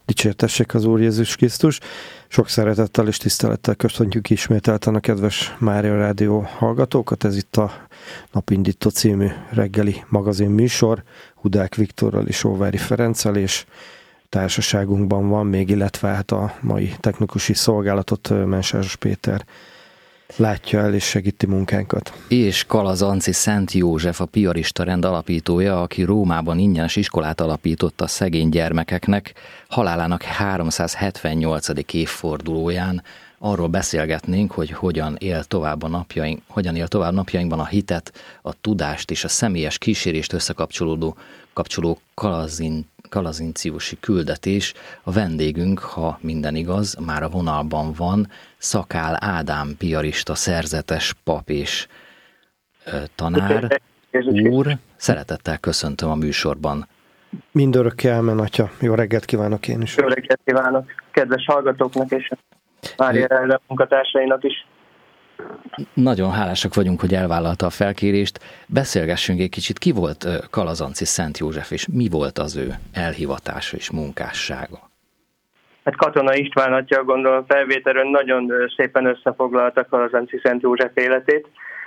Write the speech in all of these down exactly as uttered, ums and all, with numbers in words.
Dicsértessék az Úr Jézus Krisztus. Sok szeretettel és tisztelettel köszöntjük ismételten a kedves Mária Rádió hallgatókat. Ez itt a Napindító című reggeli magazin műsor. Hudák Viktorral és Óvári Ferenccel, és társaságunkban van még, illetve hát a mai technikusi szolgálatot Mensáros Péter látja el és segíti munkánkat. És Kalazanci Szent József, a piarista rend alapítója, aki Rómában ingyenes iskolát alapított a szegény gyermekeknek, halálának háromszázhetvennyolcadik évfordulóján. Arról beszélgetnénk, hogy hogyan él tovább a napjaink, hogyan él tovább napjainkban a hitet, a tudást és a személyes kísérést összekapcsolódó kapcsoló kalazin, kalazinciusi küldetés. A vendégünk, ha minden igaz, már a vonalban van, Szakál Ádám piarista, szerzetes pap és ö, tanár úr. Szeretettel köszöntöm a műsorban. Mindörökké Ámen, Atya. Jó reggelt kívánok én is. Jó reggelt kívánok kedves hallgatóknak és Mária Rádió munkatársainak is. Nagyon hálásak vagyunk, hogy elvállalta a felkérést. Beszélgessünk egy kicsit, ki volt Kalazanci Szent József, és mi volt az ő elhivatása és munkássága? Hát Katona István atya, gondolom felvételről nagyon szépen összefoglalta Kalazanci Szent József életét.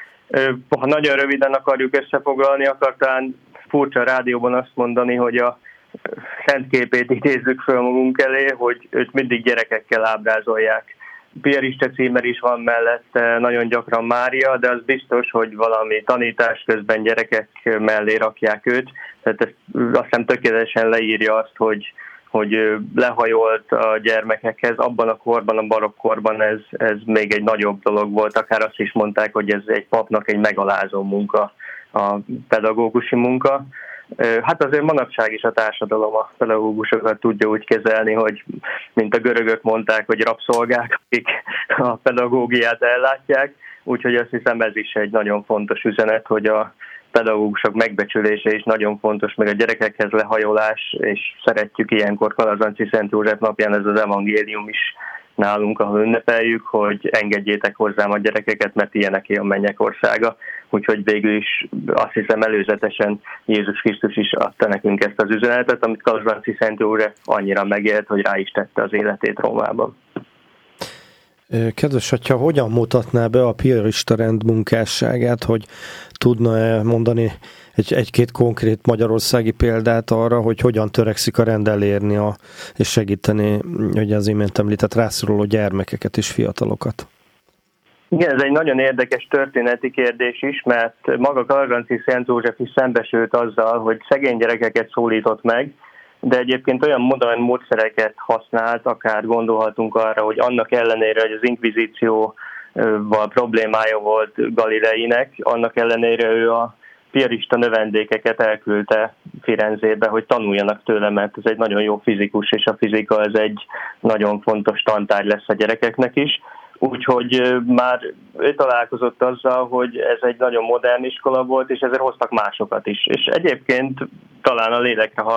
Ha nagyon röviden akarjuk összefoglalni, akkor talán furcsa a rádióban azt mondani, hogy a szent képét idézzük föl magunk elé, hogy őt mindig gyerekekkel ábrázolják. Piarista címer is van mellette, nagyon gyakran Mária, de az biztos, hogy valami tanítás közben gyerekek mellé rakják őt. Tehát ezt azt hiszem tökéletesen leírja azt, hogy, hogy lehajolt a gyermekekhez. Abban a korban, a barokk korban ez, ez még egy nagyobb dolog volt. Akár azt is mondták, hogy ez egy papnak egy megalázó munka, a pedagógusi munka. Hát azért manapság is a társadalom a pedagógusokat tudja úgy kezelni, hogy mint a görögök mondták, hogy rabszolgák, akik a pedagógiát ellátják. Úgyhogy azt hiszem ez is egy nagyon fontos üzenet, hogy a pedagógusok megbecsülése is nagyon fontos, meg a gyerekekhez lehajolás, és szeretjük ilyenkor Kalazanci Szent József napján ez az evangélium is nálunk, ahol ünnepeljük, hogy engedjétek hozzám a gyerekeket, mert ilyeneké a mennyek országa. Úgyhogy végül is azt hiszem előzetesen Jézus Krisztus is adta nekünk ezt az üzenetet, amit Kalazanci Szent József annyira megélt, hogy rá is tette az életét Rómában. Kedves atya, hogyan mutatná be a piarista rend munkásságát, hogy tudna-e mondani egy, egy-két konkrét magyarországi példát arra, hogy hogyan törekszik a rend elérni a, és segíteni, hogy az imént említett rászoruló gyermekeket és fiatalokat? Igen, ez egy nagyon érdekes történeti kérdés is, mert maga Kalazanci Szent József is szembesült azzal, hogy szegény gyerekeket szólított meg, de egyébként olyan modern módszereket használt, akár gondolhatunk arra, hogy annak ellenére, hogy az inkvizícióval problémája volt Galileinek, annak ellenére ő a piarista növendékeket elküldte Firenzébe, hogy tanuljanak tőle, mert ez egy nagyon jó fizikus, és a fizika ez egy nagyon fontos tantárgy lesz a gyerekeknek is. Úgyhogy már ő találkozott azzal, hogy ez egy nagyon modern iskola volt, és ezért hoztak másokat is. És egyébként talán a lélekre